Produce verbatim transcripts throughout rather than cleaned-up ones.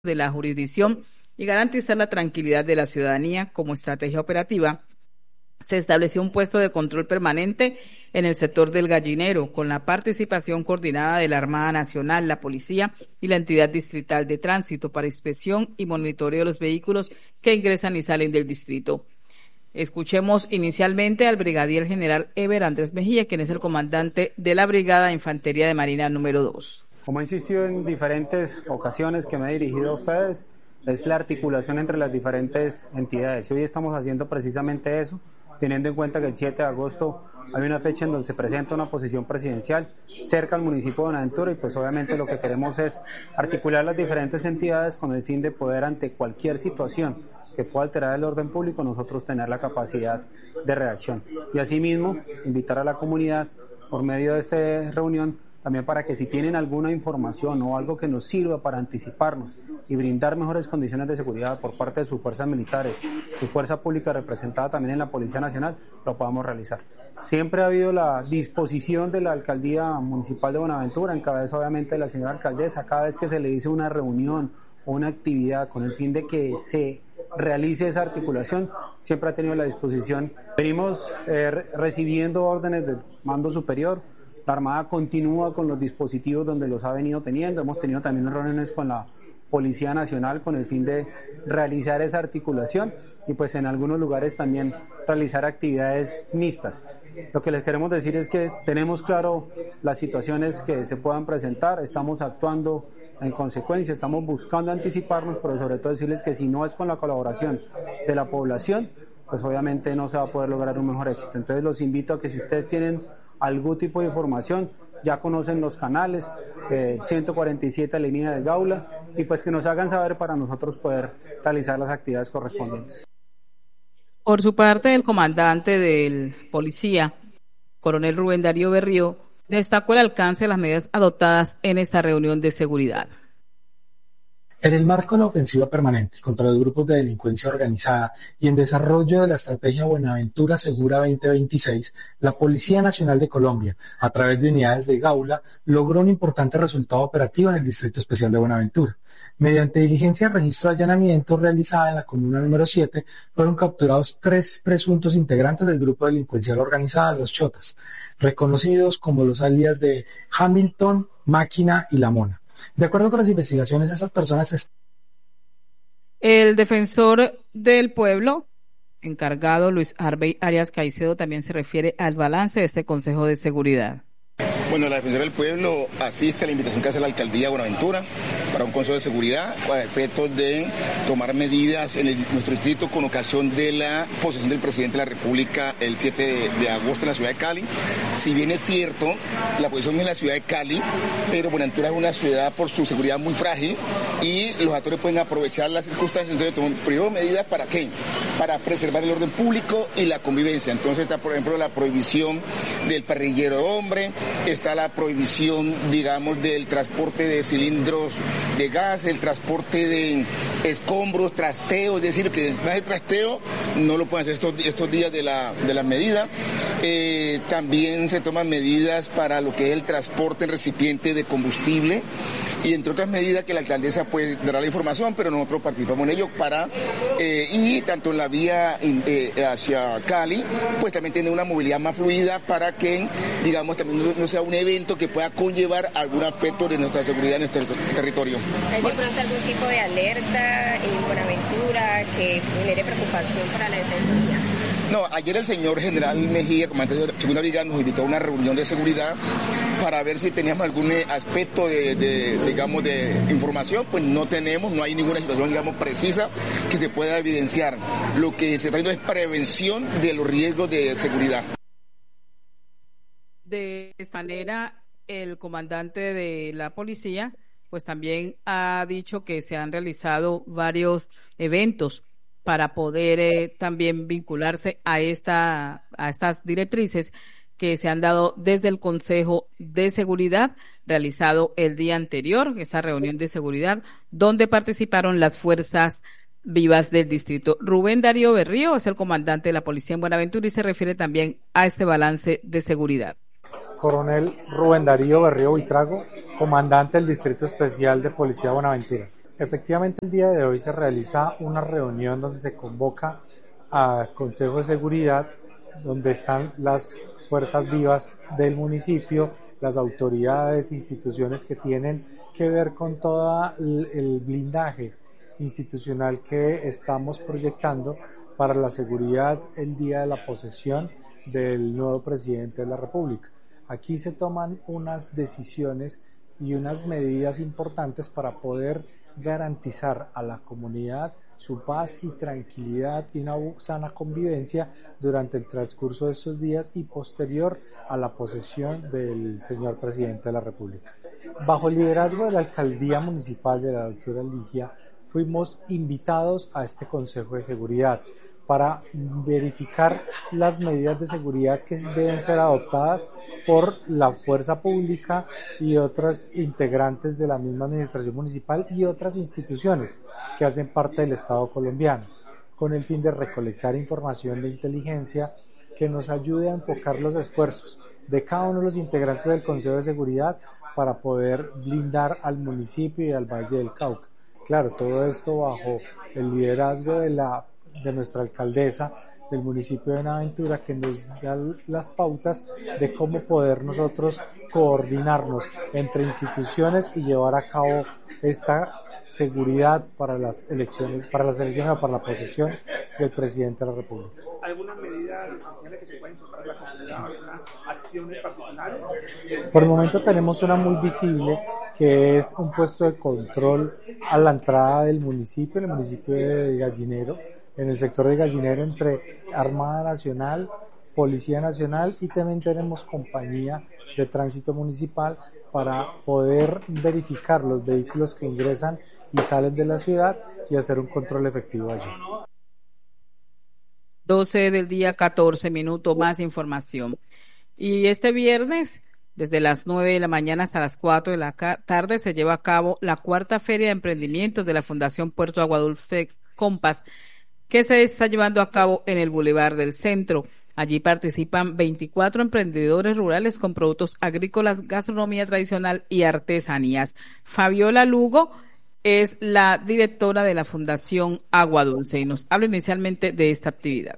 de la jurisdicción y garantizar la tranquilidad de la ciudadanía como estrategia operativa, se estableció un puesto de control permanente en el sector del Gallinero, con la participación coordinada de la Armada Nacional, la Policía y la entidad distrital de tránsito para inspección y monitoreo de los vehículos que ingresan y salen del distrito. Escuchemos inicialmente al brigadier general Eber Andrés Mejía, quien es el comandante de la Brigada de Infantería de Marina número dos. Como he insistido en diferentes ocasiones que me he dirigido a ustedes, es la articulación entre las diferentes entidades. Hoy estamos haciendo precisamente eso, teniendo en cuenta que el siete de agosto hay una fecha en donde se presenta una posición presidencial cerca al municipio de Buenaventura y pues obviamente lo que queremos es articular las diferentes entidades con el fin de poder ante cualquier situación que pueda alterar el orden público nosotros tener la capacidad de reacción. Y asimismo invitar a la comunidad por medio de esta reunión también para que si tienen alguna información o algo que nos sirva para anticiparnos y brindar mejores condiciones de seguridad por parte de sus fuerzas militares, su fuerza pública representada también en la Policía Nacional, lo podamos realizar. Siempre ha habido la disposición de la Alcaldía Municipal de Buenaventura, en cabeza obviamente de la señora alcaldesa, cada vez que se le dice una reunión o una actividad con el fin de que se realice esa articulación, siempre ha tenido la disposición. Venimos eh, recibiendo órdenes del mando superior. La Armada continúa con los dispositivos donde los ha venido teniendo. Hemos tenido también reuniones con la Policía Nacional con el fin de realizar esa articulación y pues en algunos lugares también realizar actividades mixtas. Lo que les queremos decir es que tenemos claro las situaciones que se puedan presentar, estamos actuando en consecuencia, estamos buscando anticiparnos, pero sobre todo decirles que si no es con la colaboración de la población, pues obviamente no se va a poder lograr un mejor éxito. Entonces los invito a que si ustedes tienen algún tipo de información, ya conocen los canales, eh, ciento cuarenta y siete línea del Gaula, y pues que nos hagan saber para nosotros poder realizar las actividades correspondientes. Por su parte, el comandante del policía, coronel Rubén Darío Berrío, destacó el alcance de las medidas adoptadas en esta reunión de seguridad. En el marco de la ofensiva permanente contra los grupos de delincuencia organizada y en desarrollo de la estrategia Buenaventura Segura veinte veintiséis, la Policía Nacional de Colombia, a través de unidades de Gaula, logró un importante resultado operativo en el Distrito Especial de Buenaventura. Mediante diligencia de registro de allanamiento realizada en la comuna número siete, fueron capturados tres presuntos integrantes del grupo de delincuencia organizada Los Chotas, reconocidos como los alias de Hamilton, Máquina y La Mona. De acuerdo con las investigaciones, esas personas... Est- El defensor del pueblo, encargado Luis Harvey Arias Caicedo, también se refiere al balance de este Consejo de Seguridad. Bueno, la Defensoría del Pueblo asiste a la invitación que hace la Alcaldía de Buenaventura para un Consejo de Seguridad para efectos de tomar medidas en el, nuestro distrito con ocasión de la posesión del Presidente de la República el siete de, de agosto en la ciudad de Cali. Si bien es cierto, la posición es en la ciudad de Cali, pero Buenaventura es una ciudad por su seguridad muy frágil y los actores pueden aprovechar las circunstancias. Entonces, tomamos primero medidas para qué? Para preservar el orden público y la convivencia. Entonces está, por ejemplo, la prohibición del parrillero de hombre, está la prohibición, digamos, del transporte de cilindros de gas, el transporte de escombros, trasteo, es decir, que más de trasteo no lo pueden hacer estos, estos días de la, de la medida. Eh, también se toman medidas para lo que es el transporte en recipiente de combustible y entre otras medidas que la alcaldesa pues dará la información, pero nosotros participamos en ello para, eh, y tanto en la vía eh, hacia Cali, pues también tener una movilidad más fluida para que, digamos, también no, no sea un evento que pueda conllevar algún aspecto de nuestra seguridad en nuestro territorio. ¿Hay de pronto algún tipo de alerta en Buenaventura que genere preocupación para la defensoría? No, ayer el señor general Mejía, comandante de la segunda brigada, nos invitó a una reunión de seguridad para ver si teníamos algún aspecto de, de, digamos, de información. Pues no tenemos, no hay ninguna situación, digamos, precisa que se pueda evidenciar. Lo que se está haciendo es prevención de los riesgos de seguridad. De esta manera, el comandante de la policía, pues también ha dicho que se han realizado varios eventos para poder eh, también vincularse a esta a estas directrices que se han dado desde el Consejo de Seguridad realizado el día anterior, esa reunión de seguridad, donde participaron las fuerzas vivas del distrito. Rubén Darío Berrío es el comandante de la policía en Buenaventura y se refiere también a este balance de seguridad. Coronel Rubén Darío Berrío Buitrago, comandante del Distrito Especial de Policía de Buenaventura. efectivamente el día de hoy se realiza una reunión donde se convoca a Consejo de Seguridad, donde están las fuerzas vivas del municipio, las autoridades, instituciones que tienen que ver con todo el blindaje institucional que estamos proyectando para la seguridad el día de la posesión del nuevo presidente de la República. Aquí se toman unas decisiones y unas medidas importantes para poder garantizar a la comunidad su paz y tranquilidad y una sana convivencia durante el transcurso de estos días y posterior a la posesión del señor presidente de la República. Bajo el liderazgo de la alcaldía municipal de la doctora Ligia, fuimos invitados a este Consejo de Seguridad para verificar las medidas de seguridad que deben ser adoptadas por la fuerza pública y otras integrantes de la misma administración municipal y otras instituciones que hacen parte del Estado colombiano, con el fin de recolectar información de inteligencia que nos ayude a enfocar los esfuerzos de cada uno de los integrantes del Consejo de Seguridad para poder blindar al municipio y al Valle del Cauca. Claro, todo esto bajo el liderazgo de la de nuestra alcaldesa del municipio de Buenaventura, que nos da las pautas de cómo poder nosotros coordinarnos entre instituciones y llevar a cabo esta seguridad para las elecciones, para las elecciones o para la posesión del presidente de la República. ¿Algunas medidas especiales que se pueden tomar en la comunidad, algunas acciones particulares? Por el momento tenemos una muy visible, que es un puesto de control a la entrada del municipio, en el municipio de Gallinero, en el sector de Gallinero, entre Armada Nacional, Policía Nacional, y también tenemos compañía de tránsito municipal para poder verificar los vehículos que ingresan y salen de la ciudad y hacer un control efectivo allí. doce del día, catorce minutos, más información. Y este viernes, desde las nueve de la mañana hasta las cuatro de la tarde, se lleva a cabo la cuarta Feria de Emprendimientos de la Fundación Puerto Aguadulce Compass, que se está llevando a cabo en el Boulevard del Centro. Allí participan veinticuatro emprendedores rurales con productos agrícolas, gastronomía tradicional y artesanías. Fabiola Lugo es la directora de la Fundación Agua Dulce y nos habla inicialmente de esta actividad.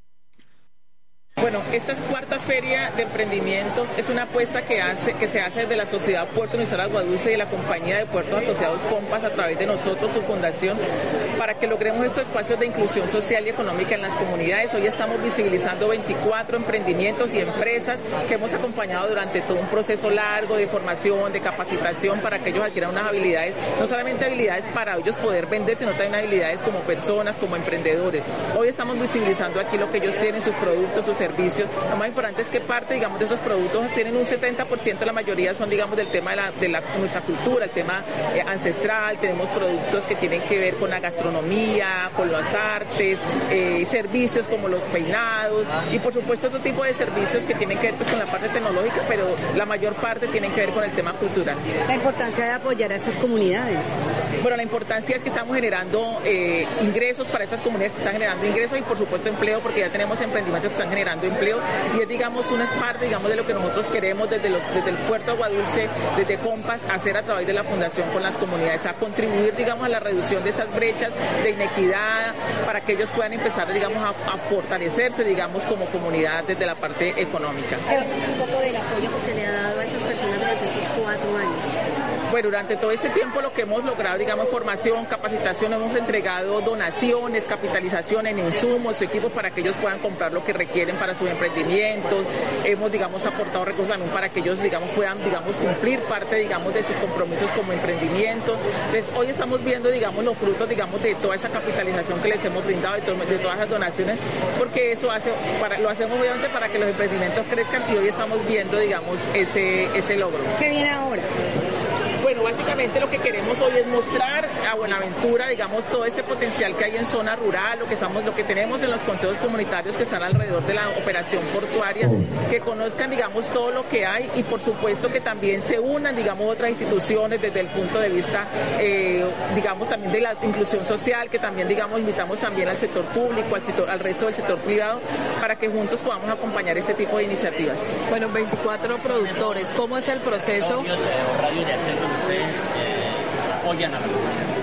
Bueno, esta cuarta feria de emprendimientos es una apuesta que hace que se hace desde la Sociedad Puerto Industrial Agua Dulce y la Compañía de Puertos Asociados Compass a través de nosotros, su fundación, para que logremos estos espacios de inclusión social y económica en las comunidades. Hoy estamos visibilizando veinticuatro emprendimientos y empresas que hemos acompañado durante todo un proceso largo de formación, de capacitación, para que ellos adquieran unas habilidades, no solamente habilidades para ellos poder vender, sino también habilidades como personas, como emprendedores. Hoy estamos visibilizando aquí lo que ellos tienen, sus productos, sus servicios. Lo más importante es que parte, digamos, de esos productos tienen un setenta por ciento, la mayoría son, digamos, del tema de, la, de la, nuestra cultura, el tema eh, ancestral. Tenemos productos que tienen que ver con la gastronomía, con las artes, eh, servicios como los peinados y, por supuesto, otro tipo de servicios que tienen que ver pues, con la parte tecnológica, pero la mayor parte tienen que ver con el tema cultural. La importancia de apoyar a estas comunidades. Bueno, la importancia es que estamos generando eh, ingresos para estas comunidades, que están generando ingresos y, por supuesto, empleo, porque ya tenemos emprendimientos que están generando empleo y es, digamos, una parte, digamos, de lo que nosotros queremos desde, los, desde el Puerto Agua Dulce, desde Compass, hacer a través de la Fundación con las comunidades, a contribuir, digamos, a la reducción de esas brechas de inequidad para que ellos puedan empezar, digamos, a, a fortalecerse, digamos, como comunidad desde la parte económica. Hablamos un poco del apoyo que se le ha dado a estas personas durante esos cuatro años. Bueno, durante todo este tiempo lo que hemos logrado, digamos, formación, capacitación, hemos entregado donaciones, capitalización en insumos, equipos para que ellos puedan comprar lo que requieren para sus emprendimientos. Hemos, digamos, aportado recursos también para que ellos, digamos, puedan, digamos, cumplir parte, digamos, de sus compromisos como emprendimiento. Entonces, hoy estamos viendo, digamos, los frutos, digamos, de toda esa capitalización que les hemos brindado, de, to- de todas esas donaciones, porque eso hace, para, lo hacemos obviamente para que los emprendimientos crezcan y hoy estamos viendo, digamos, ese, ese logro. ¿Qué viene ahora? Bueno, básicamente lo que queremos hoy es mostrar a Buenaventura, digamos, todo este potencial que hay en zona rural, lo que estamos, lo que tenemos en los consejos comunitarios que están alrededor de la operación portuaria, que conozcan, digamos, todo lo que hay y, por supuesto, que también se unan, digamos, otras instituciones desde el punto de vista, eh, digamos, también de la inclusión social, que también, digamos, invitamos también al sector público, al sector, al resto del sector privado, para que juntos podamos acompañar este tipo de iniciativas. Bueno, veinticuatro productores, ¿cómo es el proceso? Ustedes eh, apoyan a la comunidad.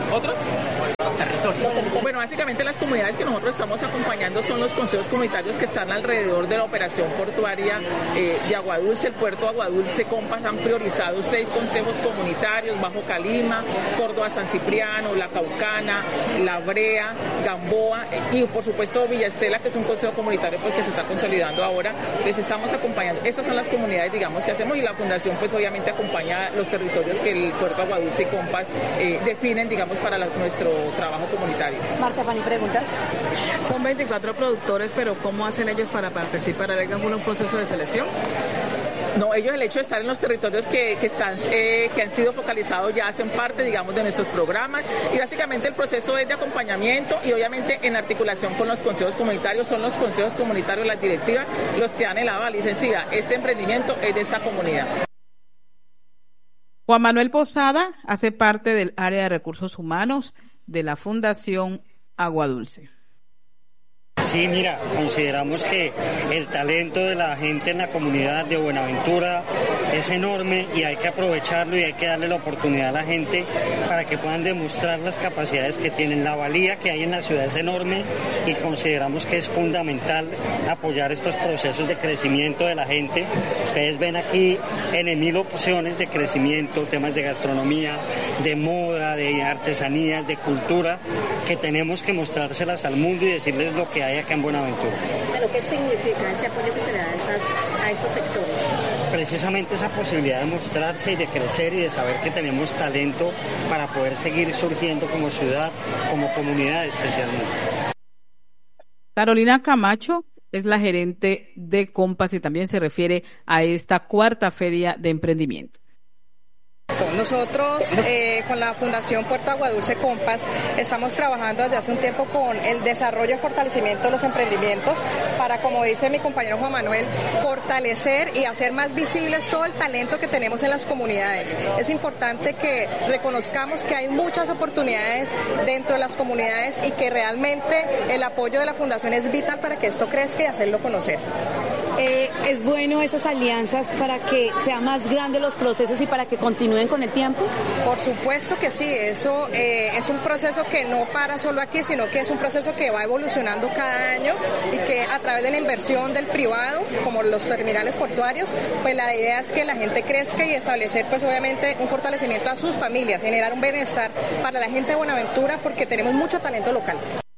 ¿Otros? Bueno, básicamente las comunidades que nosotros estamos acompañando son los consejos comunitarios que están alrededor de la operación portuaria eh, de Aguadulce. El puerto de Aguadulce, Compas, han priorizado seis consejos comunitarios: Bajo Calima, Córdoba, San Cipriano, La Caucana, La Brea, Gamboa y por supuesto Villa Estela, que es un consejo comunitario pues que se está consolidando ahora. Les estamos acompañando. Estas son las comunidades, digamos, que hacemos, y la fundación pues obviamente acompaña los territorios que el puerto de Aguadulce y Compas eh, definen, digamos, para la, nuestro trabajo comunitario. Marta Fanny pregunta. Son veinticuatro productores, pero ¿cómo hacen ellos para participar? ¿Hay algún proceso de selección? No, ellos, el hecho de estar en los territorios que, que están eh, que han sido focalizados, ya hacen parte, digamos, de nuestros programas, y básicamente el proceso es de acompañamiento y obviamente en articulación con los consejos comunitarios. Son los consejos comunitarios, las directivas, los que dan el aval y dicen, sí, este emprendimiento es de esta comunidad. Juan Manuel Posada hace parte del área de recursos humanos de la Fundación Aguadulce. Sí, mira, consideramos que el talento de la gente en la comunidad de Buenaventura es enorme y hay que aprovecharlo y hay que darle la oportunidad a la gente para que puedan demostrar las capacidades que tienen. La valía que hay en la ciudad es enorme y consideramos que es fundamental apoyar estos procesos de crecimiento de la gente. Ustedes ven aquí en mil opciones de crecimiento, temas de gastronomía, de moda, de artesanías, de cultura, que tenemos que mostrárselas al mundo y decirles lo que hay acá en Buenaventura. ¿Pero qué significa ese apoyo que se le da a, estas, a estos sectores? Precisamente esa posibilidad de mostrarse y de crecer y de saber que tenemos talento para poder seguir surgiendo como ciudad, como comunidad especialmente. Carolina Camacho es la gerente de Compas y también se refiere a esta cuarta feria de emprendimiento. Nosotros eh, con la Fundación Puerto Aguadulce Compas estamos trabajando desde hace un tiempo con el desarrollo y fortalecimiento de los emprendimientos para, como dice mi compañero Juan Manuel, fortalecer y hacer más visibles todo el talento que tenemos en las comunidades. Es importante que reconozcamos que hay muchas oportunidades dentro de las comunidades y que realmente el apoyo de la Fundación es vital para que esto crezca y hacerlo conocer. Eh, ¿Es bueno esas alianzas para que sean más grandes los procesos y para que continúen con el tiempo? Por supuesto que sí, eso eh, es un proceso que no para solo aquí, sino que es un proceso que va evolucionando cada año y que a través de la inversión del privado, como los terminales portuarios, pues la idea es que la gente crezca y establecer pues obviamente un fortalecimiento a sus familias, generar un bienestar para la gente de Buenaventura porque tenemos mucho talento local.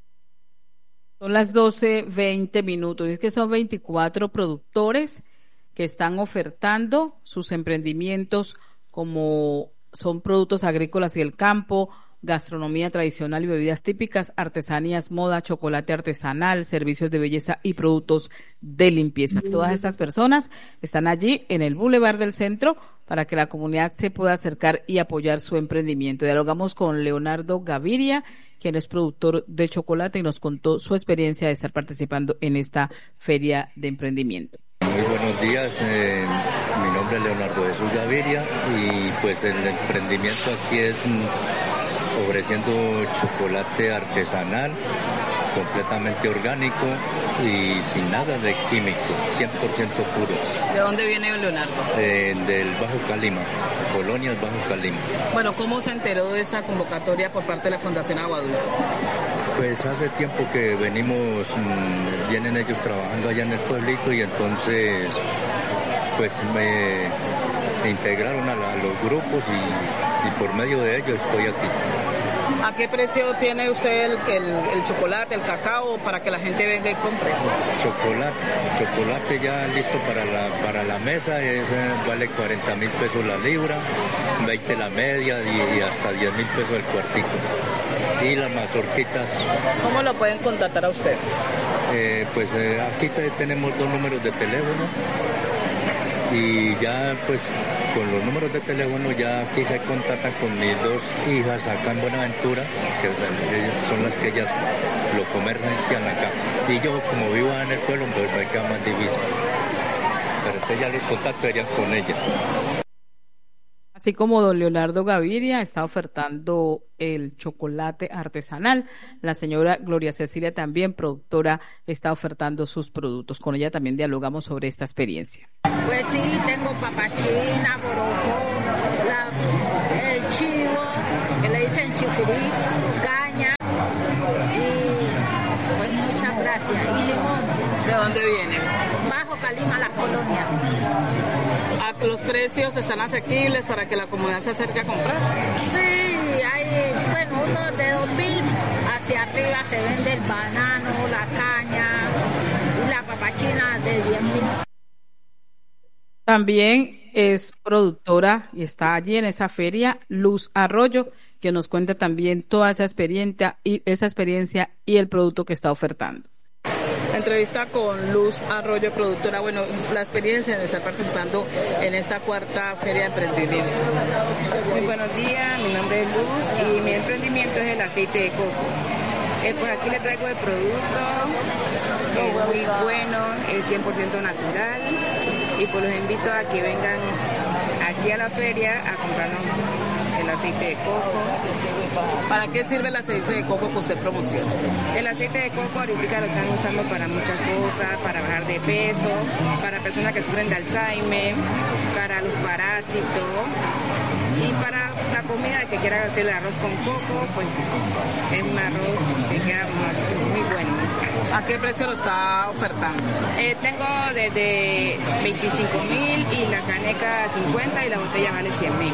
Son las doce veinte minutos. Es que son veinticuatro productores que están ofertando sus emprendimientos, como son productos agrícolas y del campo, gastronomía tradicional y bebidas típicas, artesanías, moda, chocolate artesanal, servicios de belleza y productos de limpieza. Todas estas personas están allí en el Boulevard del Centro para que la comunidad se pueda acercar y apoyar su emprendimiento. Dialogamos con Leonardo Gaviria, quien es productor de chocolate y nos contó su experiencia de estar participando en esta feria de emprendimiento. Muy buenos días, eh, mi nombre es Leonardo Jesús Gaviria y pues el emprendimiento aquí es mm, ofreciendo chocolate artesanal, completamente orgánico y sin nada de químico, cien por ciento puro. ¿De dónde viene Leonardo? Eh, del Bajo Calima, Colonias Bajo Calima. Bueno, ¿cómo se enteró de esta convocatoria por parte de la Fundación Aguadulce? Pues hace tiempo que venimos, mmm, vienen ellos trabajando allá en el pueblito y entonces pues me, me integraron a, la, a los grupos y, y por medio de ellos estoy aquí. ¿A qué precio tiene usted el, el, el chocolate, el cacao, para que la gente venga y compre? Chocolate, chocolate ya listo para la para la mesa, es, vale cuarenta mil pesos la libra, veinte la media y, y hasta diez mil pesos el cuartico. Y las mazorquitas. ¿Cómo lo pueden contactar a usted? Eh, pues eh, aquí te, tenemos dos números de teléfono. Y ya pues con los números de teléfono ya aquí se contactan con mis dos hijas acá en Buenaventura, que son las que ellas lo comercian acá. Y yo como vivo en el pueblo, pues me queda más difícil. Pero entonces ya los contactarían con ellas. Así como don Leonardo Gaviria está ofertando el chocolate artesanal, la señora Gloria Cecilia también, productora, está ofertando sus productos. Con ella también dialogamos sobre esta experiencia. Pues sí, tengo papachina, borojó, la, el chivo, que le dicen chifirito, ají, caña y pues muchas gracias. Y limón. ¿De dónde vienen? Bajo Calima, la colonia. ¿A los precios están asequibles para que la comunidad se acerque a comprar? Sí, hay, bueno, uno de dos mil hacia arriba se vende el banano, la caña y la papachina de diez mil. También es productora y está allí en esa feria Luz Arroyo, que nos cuenta también toda esa experiencia y esa experiencia y el producto que está ofertando. Entrevista con Luz Arroyo, productora. Bueno, la experiencia de estar participando en esta cuarta feria de emprendimiento. Muy buenos días, mi nombre es Luz y mi emprendimiento es el aceite de coco. Eh, por aquí le traigo el producto, es muy bueno, es cien por ciento natural y pues los invito a que vengan aquí a la feria a comprarnos el aceite de coco. ¿Para qué sirve el aceite de coco que usted promociona? El aceite de coco ahorita lo están usando para muchas cosas, para bajar de peso, para personas que sufren de Alzheimer, para los parásitos y para la comida que quieran hacer el arroz con coco, pues es un arroz que queda muy bueno. ¿A qué precio lo está ofertando? Eh, tengo desde veinticinco mil y la caneca cincuenta y la botella vale cien mil.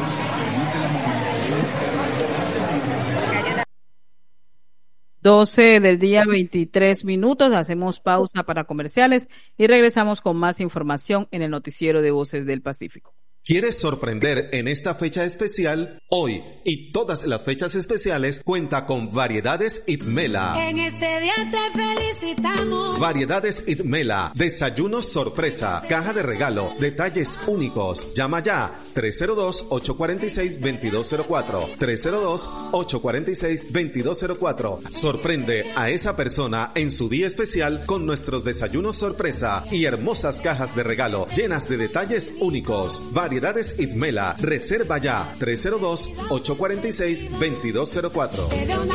doce del día, veintitrés minutos. Hacemos pausa para comerciales y regresamos con más información en el noticiero de Voces del Pacífico. ¿Quieres sorprender en esta fecha especial? Hoy y todas las fechas especiales cuenta con Variedades Itmela. En este día te felicitamos. Variedades Itmela, desayunos sorpresa, caja de regalo, detalles únicos. Llama ya tres cero dos, ocho cuatro seis, dos dos cero cuatro, tres cero dos, ocho cuatro seis, dos dos cero cuatro. Sorprende a esa persona en su día especial con nuestros desayunos sorpresa y hermosas cajas de regalo llenas de detalles únicos. Variedades Itmela, reserva ya tres cero dos, ocho cuatro seis, dos dos cero cuatro.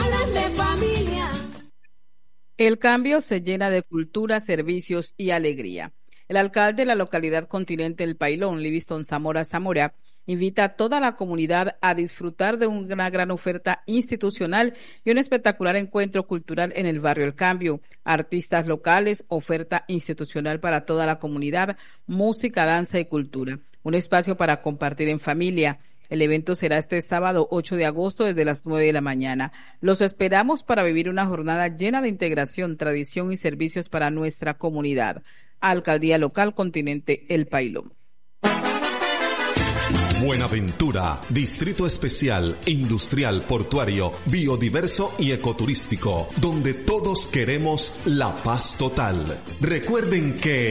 El cambio se llena de cultura, servicios y alegría. El alcalde de la localidad Continente El Pailón, Livingston Zamora Zamora, invita a toda la comunidad a disfrutar de una gran oferta institucional y un espectacular encuentro cultural en el barrio El Cambio. Artistas locales, oferta institucional para toda la comunidad, música, danza y cultura. Un espacio para compartir en familia. El evento será este sábado ocho de agosto desde las nueve de la mañana. Los esperamos para vivir una jornada llena de integración, tradición y servicios para nuestra comunidad. Alcaldía Local Continente El Pailón. Buenaventura, Distrito Especial, Industrial, Portuario, Biodiverso y Ecoturístico, donde todos queremos la paz total. Recuerden que